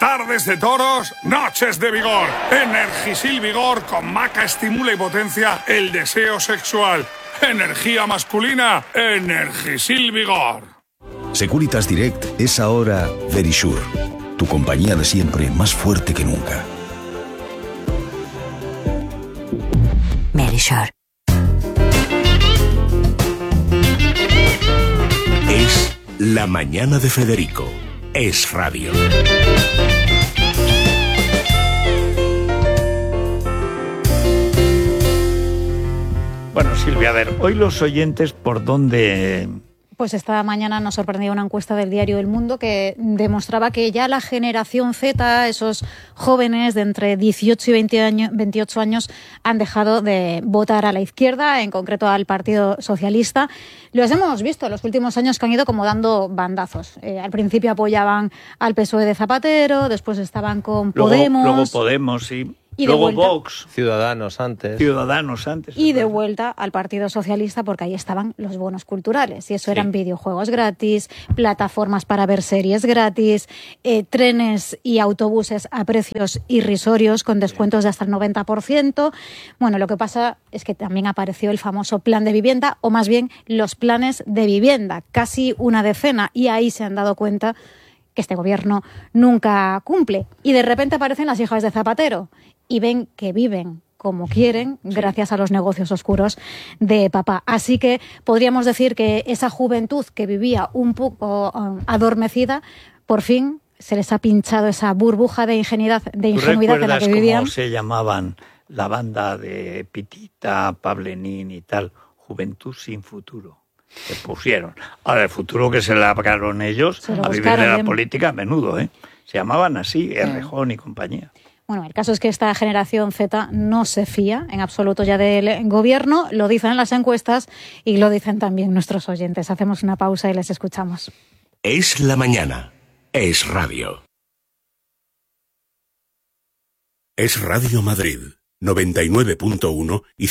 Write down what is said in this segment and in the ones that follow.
Tardes de toros, noches de vigor. Energisil Vigor con maca estimula y potencia el deseo sexual. Energía masculina, Energisil Vigor. Securitas Direct es ahora Verisure, tu compañía de siempre más fuerte que nunca. Verisure. Es la mañana de Federico. Es radio. Bueno, Silvia, a ver, hoy los oyentes, ¿por dónde...? Pues esta mañana nos sorprendía una encuesta del diario El Mundo que demostraba que ya la generación Z, esos jóvenes de entre 18 y 28 años, han dejado de votar a la izquierda, en concreto al Partido Socialista. Los hemos visto en los últimos años que han ido como dando bandazos. Al principio apoyaban al PSOE de Zapatero, después estaban con Podemos. Luego Podemos, sí. Y luego de vuelta, Vox. Ciudadanos antes. Y de vuelta al Partido Socialista, porque ahí estaban los bonos culturales. Y eso eran videojuegos gratis, plataformas para ver series gratis, trenes y autobuses a precios irrisorios con descuentos de hasta el 90%. Bueno, lo que pasa es que también apareció el famoso plan de vivienda, o más bien los planes de vivienda, casi una decena. Y ahí se han dado cuenta que este gobierno nunca cumple. Y de repente aparecen las hijas de Zapatero y ven que viven como quieren gracias a los negocios oscuros de papá. Así que podríamos decir que esa juventud que vivía un poco adormecida, por fin se les ha pinchado esa burbuja de ingenuidad en la que vivían. ¿Cómo se llamaban la banda de Pitita, Pablenín y tal? Juventud sin futuro. Se pusieron. Ahora, el futuro que se labraron ellos a vivir de la política, a menudo, ¿eh? Se llamaban así, Errejón y compañía. Bueno, el caso es que esta generación Z no se fía en absoluto ya del gobierno, lo dicen las encuestas y lo dicen también nuestros oyentes. Hacemos una pausa y les escuchamos. Es la mañana. Es radio. Es Radio Madrid, 99.1 y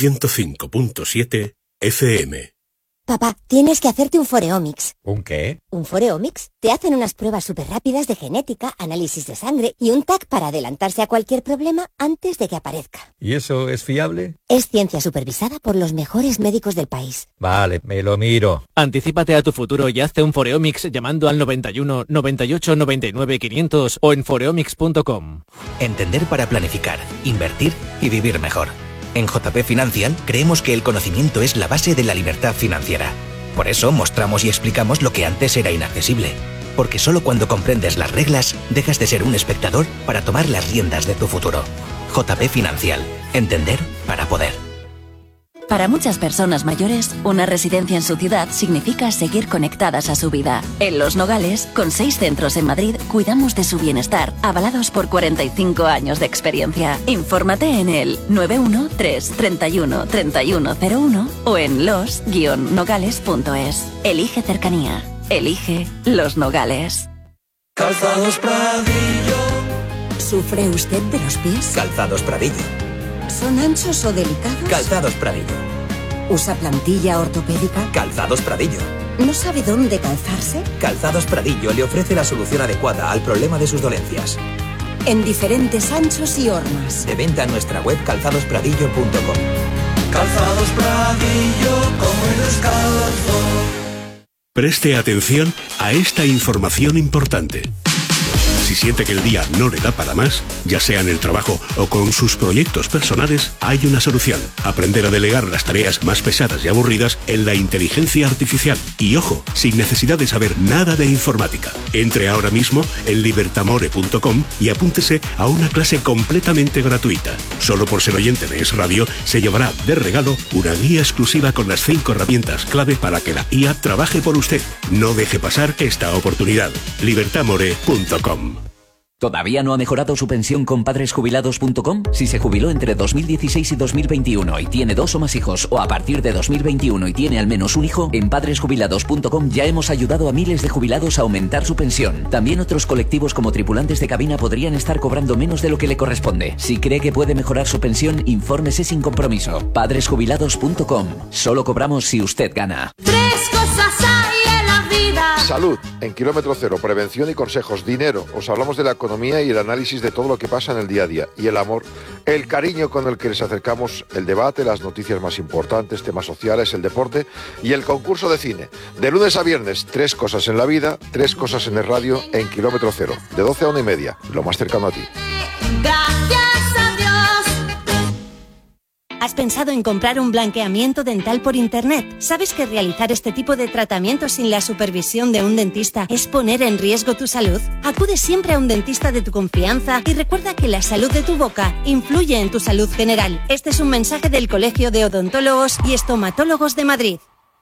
105.7 FM. Papá, tienes que hacerte un Foreomics. ¿Un qué? ¿Un Foreomics? Te hacen unas pruebas súper rápidas de genética, análisis de sangre y un TAC para adelantarse a cualquier problema antes de que aparezca. ¿Y eso es fiable? Es ciencia supervisada por los mejores médicos del país. Vale, me lo miro. Anticípate a tu futuro y hazte un Foreomics llamando al 91 98 99 500 o en foreomics.com. Entender para planificar, invertir y vivir mejor. En JP Financial creemos que el conocimiento es la base de la libertad financiera. Por eso mostramos y explicamos lo que antes era inaccesible. Porque solo cuando comprendes las reglas, dejas de ser un espectador para tomar las riendas de tu futuro. JP Financial. Entender para poder. Para muchas personas mayores, una residencia en su ciudad significa seguir conectadas a su vida. En Los Nogales, con 6 centros en Madrid, cuidamos de su bienestar, avalados por 45 años de experiencia. Infórmate en el 913 31 3101 o en los-nogales.es. Elige cercanía. Elige Los Nogales. Calzados Pradillo. ¿Sufre usted de los pies? Calzados Pradillo. ¿Son anchos o delicados? Calzados Pradillo. ¿Usa plantilla ortopédica? Calzados Pradillo. ¿No sabe dónde calzarse? Calzados Pradillo le ofrece la solución adecuada al problema de sus dolencias. En diferentes anchos y hormas. De venta en nuestra web calzadospradillo.com. Calzados Pradillo, como el descalzo. Preste atención a esta información importante. Si siente que el día no le da para más, ya sea en el trabajo o con sus proyectos personales, hay una solución. Aprender a delegar las tareas más pesadas y aburridas en la inteligencia artificial. Y ojo, sin necesidad de saber nada de informática. Entre ahora mismo en libertamore.com y apúntese a una clase completamente gratuita. Solo por ser oyente de Es Radio, se llevará de regalo una guía exclusiva con las 5 herramientas clave para que la IA trabaje por usted. No deje pasar esta oportunidad. libertamore.com. ¿Todavía no ha mejorado su pensión con padresjubilados.com? Si se jubiló entre 2016 y 2021 y tiene 2 o más hijos, o a partir de 2021 y tiene al menos un hijo, en padresjubilados.com ya hemos ayudado a miles de jubilados a aumentar su pensión. También otros colectivos como tripulantes de cabina podrían estar cobrando menos de lo que le corresponde. Si cree que puede mejorar su pensión, infórmese sin compromiso. Padresjubilados.com. Solo cobramos si usted gana. 3 cosas hay en la vida. Salud, en Kilómetro Cero, prevención y consejos. Dinero, os hablamos de la economía y el análisis de todo lo que pasa en el día a día. Y el amor, el cariño con el que les acercamos el debate, las noticias más importantes, temas sociales, el deporte y el concurso de cine. De lunes a viernes, 3 cosas en la vida, 3 cosas en el radio, en Kilómetro Cero, de 12 a 1:30, lo más cercano a ti. Gracias a Dios. ¿Has pensado en comprar un blanqueamiento dental por internet? ¿Sabes que realizar este tipo de tratamiento sin la supervisión de un dentista es poner en riesgo tu salud? Acude siempre a un dentista de tu confianza y recuerda que la salud de tu boca influye en tu salud general. Este es un mensaje del Colegio de Odontólogos y Estomatólogos de Madrid.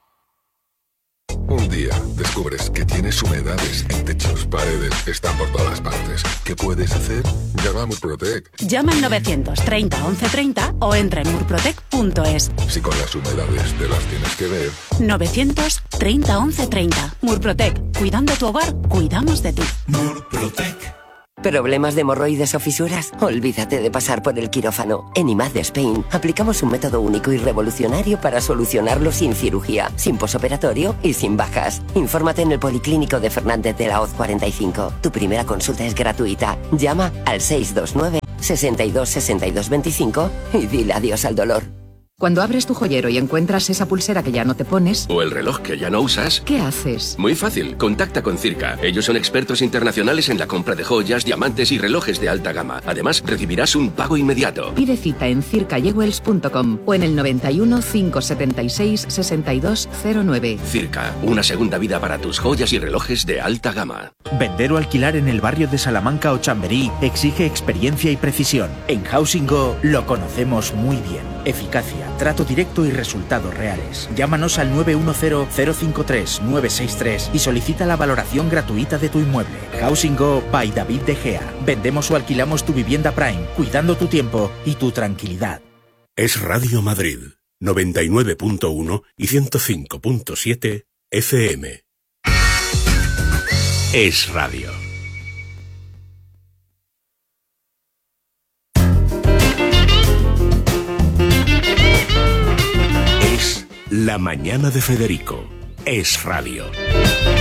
Un día descubres que tienes humedades en techos, paredes, están por todas partes. ¿Qué puedes hacer? Llama a Murprotec. Llama al 930 1130 o entra en murprotec.es. Si con las humedades te las tienes que ver. 930 1130. Murprotec. Cuidando tu hogar, cuidamos de ti. Murprotec. ¿Problemas de hemorroides o fisuras? Olvídate de pasar por el quirófano. En IMAD de Spain aplicamos un método único y revolucionario para solucionarlo sin cirugía, sin posoperatorio y sin bajas. Infórmate en el Policlínico de Fernández de la Hoz 45. Tu primera consulta es gratuita. Llama al 629 62 62 25 y dile adiós al dolor. Cuando abres tu joyero y encuentras esa pulsera que ya no te pones... O el reloj que ya no usas... ¿Qué haces? Muy fácil, contacta con Circa. Ellos son expertos internacionales en la compra de joyas, diamantes y relojes de alta gama. Además, recibirás un pago inmediato. Pide cita en circajewels.com o en el 91 576 6209. Circa, una segunda vida para tus joyas y relojes de alta gama. Vender o alquilar en el barrio de Salamanca o Chamberí exige experiencia y precisión. En Housing Go lo conocemos muy bien. Eficacia, trato directo y resultados reales. Llámanos al 910-053-963 y solicita la valoración gratuita de tu inmueble. Housing Go by David De Gea. Vendemos o alquilamos tu vivienda Prime, cuidando tu tiempo y tu tranquilidad. Es Radio Madrid, 99.1 y 105.7 FM. Es Radio. La mañana de Federico. Es Radio.